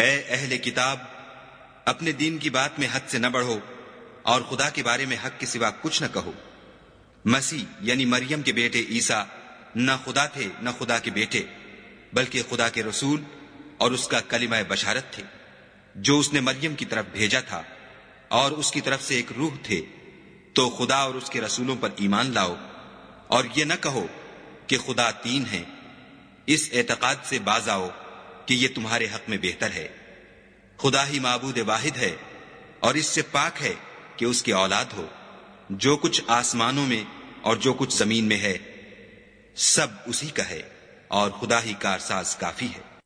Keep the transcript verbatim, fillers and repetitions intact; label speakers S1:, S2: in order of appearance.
S1: ए अहले किताब, अपने दीन की बात में हद से न बढ़ो और खुदा के बारे में हक के सिवा कुछ न कहो। मसीह यानी मरियम के बेटे ईसा न खुदा थे न खुदा के बेटे, बल्कि खुदा के रसूल और उसका कलिमा बशारत थे, जो उसने मरियम की तरफ भेजा था, और उसकी तरफ से एक रूह थे। तो खुदा और उसके रसूलों पर ईमान लाओ और ये न कहो कि खुदा तीन है। इस एतकाद से बाज आओ कि ये तुम्हारे हक में बेहतर है। खुदा ही माबूद वाहिद है और इससे पाक है कि उसकी औलाद हो। जो कुछ आसमानों में और जो कुछ जमीन में है, सब उसी का है और खुदा ही कारसाज काफी है।